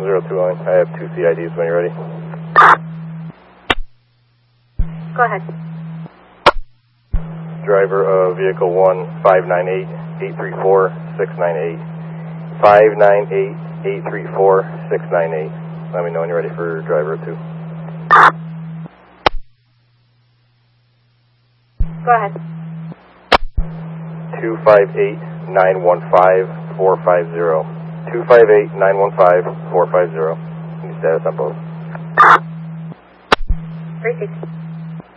02 line. I have 2 CIDs when you're ready. Go ahead. Driver of vehicle 1, 598-834-698. 598-834-698. Let me know when you're ready for driver 2. Go ahead. 258-915-450. 258-915-450. Any status on both? 36.